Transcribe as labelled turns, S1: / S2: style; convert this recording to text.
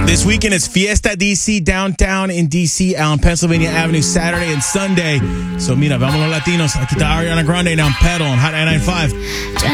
S1: This weekend is Fiesta DC downtown in DC on Pennsylvania Avenue, Saturday and Sunday. So mira, vamos los latinos. Aquí está Ariana Grande now, Pedal on Hot 995.